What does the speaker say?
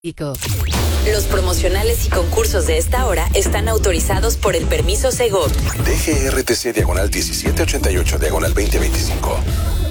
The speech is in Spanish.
México. Los promocionales y concursos de esta hora están autorizados por el permiso Segov. DGRTC /1788 /2025.